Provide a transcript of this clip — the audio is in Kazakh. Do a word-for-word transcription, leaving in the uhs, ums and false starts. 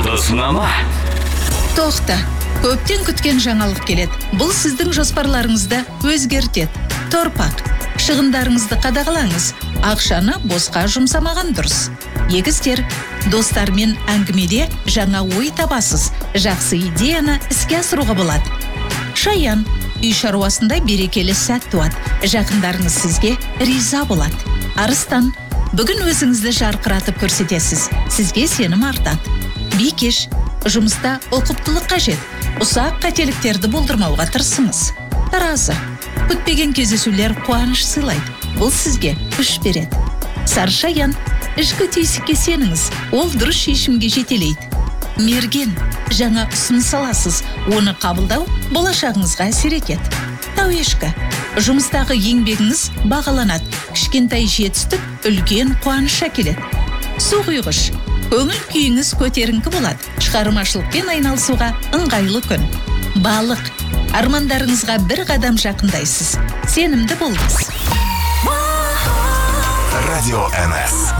Жұлдызнама. Тоқта, көптен күткен жаңалық келеді. Бұл сіздің жоспарларыңызды өзгертеді. Торпақ, шығындарыңызды қадағалаңыз. Ақшаны босқа жұмсамаған дұрыс. Егіздер, достармен әңгімеде жаңа ой табасыз. Жақсы идеяны іске асыруға болады. Шаян, үй шаруасында берекелі сәт туады. Жақындарыңыз сізге риза болады. Арыстан, бүгін өзіңізді жарқыратып көрсетесіз. Сізге сенім артады. Бикеш, жұмыста ұқыптылық қажет. Ұсақ қателіктерді болдырмауға тырысыңыз. Таразы, күтпеген кездесулер қуаныш сыйлайды. Бұл сізге күш береді. Саршаян, ішкі түйсікке сеніңіз. Ол дұрыс шешімге жетелейді. Мерген, жаңа ұсыныс аласыз. Оны қабылдау болашағыңызға әсер етеді. Тауешкі, жұмыстағы еңбегіңіз бағаланады. Кішкентай жетістік үлкен қуаныш әкеледі. Су құйғыш, көңіл күйіңіз көтеріңкі болады. Шығармашылықпен айналысуға ыңғайлы күн. Балық, армандарыңызға бір қадам жақындайсыз. Сенімді болыңыз. Радио эн эс.